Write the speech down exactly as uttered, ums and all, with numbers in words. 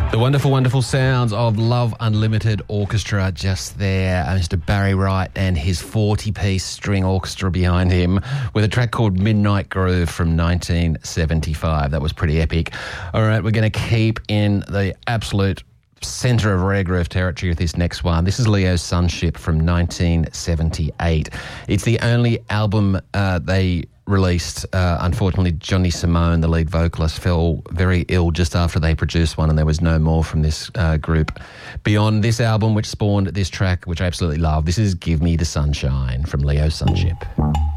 The wonderful, wonderful sounds of Love Unlimited Orchestra just there. Uh, Mister Barry Wright and his forty-piece string orchestra behind him with a track called Midnight Groove from nineteen seventy-five. That was pretty epic. All right, we're going to keep in the absolute centre of rare groove territory with this next one. This is Leo's Sunship from nineteen seventy-eight. It's the only album uh, they released. Uh, unfortunately, Johnny Simone, the lead vocalist, fell very ill just after they produced one, and there was no more from this uh, group beyond this album, which spawned this track, which I absolutely love. This is Give Me the Sunshine from Leo's Sunship.